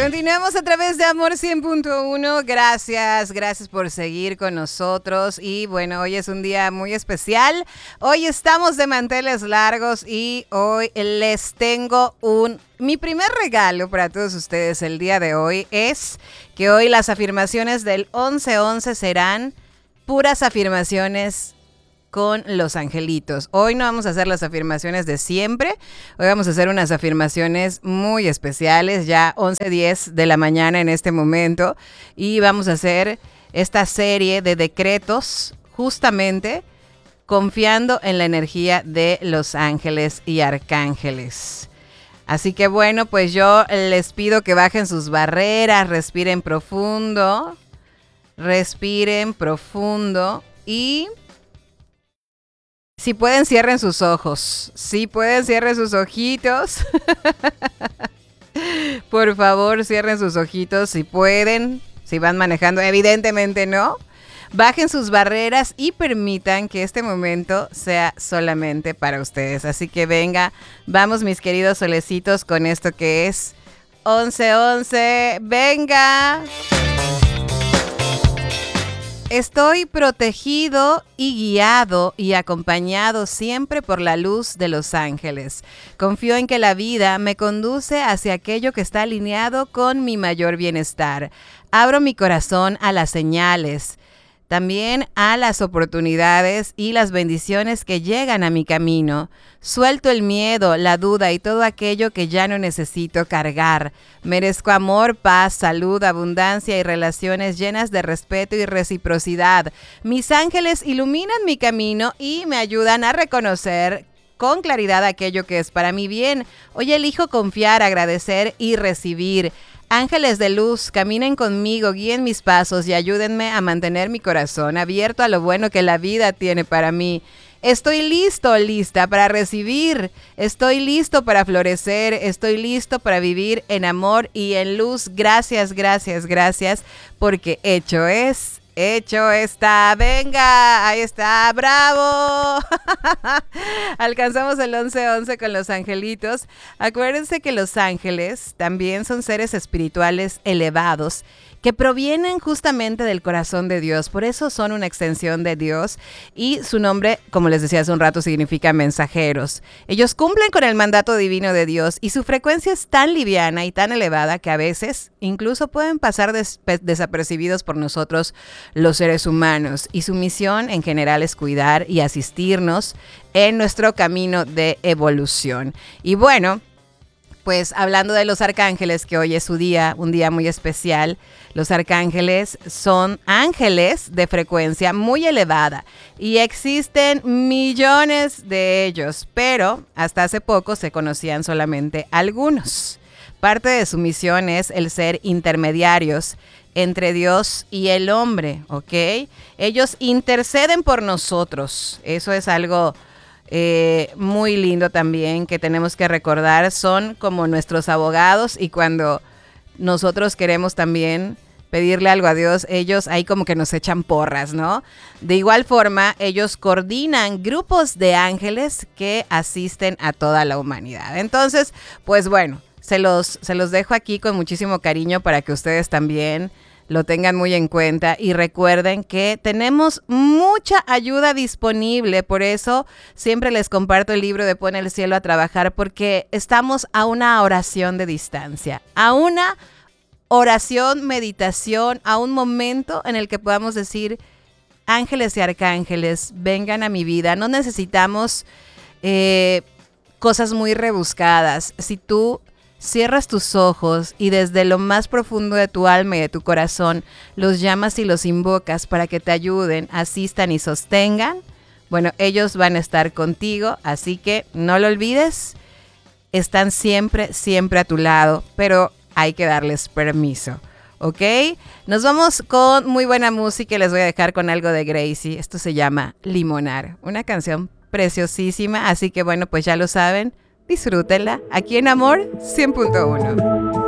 Continuamos a través de Amor 100.1. Gracias por seguir con nosotros. Y bueno, hoy es un día muy especial. Hoy estamos de manteles largos y hoy les tengo mi primer regalo para todos ustedes el día de hoy es que hoy las afirmaciones del 11-11 serán puras afirmaciones con los angelitos. Hoy no vamos a hacer las afirmaciones de siempre, hoy vamos a hacer unas afirmaciones muy especiales, ya 11:10 de la mañana en este momento, y vamos a hacer esta serie de decretos justamente confiando en la energía de los ángeles y arcángeles. Así que bueno, pues yo les pido que bajen sus barreras, respiren profundo y si pueden, cierren sus ojos. Si pueden, cierren sus ojitos. Por favor, cierren sus ojitos si pueden. Si van manejando, evidentemente no. Bajen sus barreras y permitan que este momento sea solamente para ustedes. Así que venga, vamos mis queridos solecitos con esto que es 11-11. ¡Venga! Estoy protegido y guiado y acompañado siempre por la luz de los ángeles. Confío en que la vida me conduce hacia aquello que está alineado con mi mayor bienestar. Abro mi corazón a las señales, también a las oportunidades y las bendiciones que llegan a mi camino. Suelto el miedo, la duda y todo aquello que ya no necesito cargar. Merezco amor, paz, salud, abundancia y relaciones llenas de respeto y reciprocidad. Mis ángeles iluminan mi camino y me ayudan a reconocer con claridad aquello que es para mi bien. Hoy elijo confiar, agradecer y recibir. Ángeles de luz, caminen conmigo, guíen mis pasos y ayúdenme a mantener mi corazón abierto a lo bueno que la vida tiene para mí. Estoy listo, lista para recibir. Estoy listo para florecer. Estoy listo para vivir en amor y en luz. Gracias, porque hecho es. Hecho está, venga, ahí está, bravo. Alcanzamos el 11-11 con los angelitos. Acuérdense que los ángeles también son seres espirituales elevados que provienen justamente del corazón de Dios, por eso son una extensión de Dios y su nombre, como les decía hace un rato, significa mensajeros. Ellos cumplen con el mandato divino de Dios y su frecuencia es tan liviana y tan elevada que a veces incluso pueden pasar desapercibidos por nosotros los seres humanos y su misión en general es cuidar y asistirnos en nuestro camino de evolución. Y bueno, pues hablando de los arcángeles, que hoy es su día, un día muy especial, los arcángeles son ángeles de frecuencia muy elevada y existen millones de ellos, pero hasta hace poco se conocían solamente algunos. Parte de su misión es el ser intermediarios entre Dios y el hombre, ¿ok? Ellos interceden por nosotros, eso es algo muy lindo también que tenemos que recordar, son como nuestros abogados y cuando nosotros queremos también pedirle algo a Dios, ellos ahí como que nos echan porras, ¿no? De igual forma, ellos coordinan grupos de ángeles que asisten a toda la humanidad. Entonces, pues bueno, se los dejo aquí con muchísimo cariño para que ustedes también lo tengan muy en cuenta y recuerden que tenemos mucha ayuda disponible, por eso siempre les comparto el libro de Pon el cielo a trabajar porque estamos a una oración de distancia, a una oración, meditación, a un momento en el que podamos decir ángeles y arcángeles, vengan a mi vida, no necesitamos cosas muy rebuscadas, si tú cierras tus ojos y desde lo más profundo de tu alma y de tu corazón los llamas y los invocas para que te ayuden, asistan y sostengan, bueno, ellos van a estar contigo, así que no lo olvides, están siempre a tu lado, pero hay que darles permiso, ¿ok? Nos vamos con muy buena música y les voy a dejar con algo de Gracie, esto se llama Limonar, una canción preciosísima, así que bueno, pues ya lo saben, disfrútenla aquí en Amor 100.1.